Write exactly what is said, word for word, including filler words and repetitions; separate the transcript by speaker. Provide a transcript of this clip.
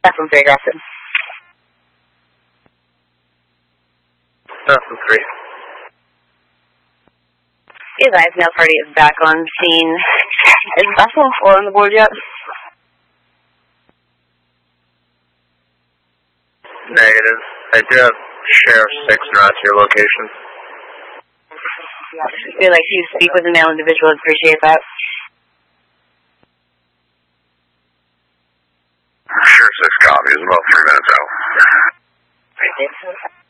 Speaker 1: Back from Grey Grafton.
Speaker 2: That's three.
Speaker 1: The advised mail party is back on scene. Is Vessel four on the board yet?
Speaker 2: Negative. I do have Sheriff six not to your location.
Speaker 1: We'd like to speak with the male individual. Appreciate that.
Speaker 2: Sheriff six copies, about three minutes out.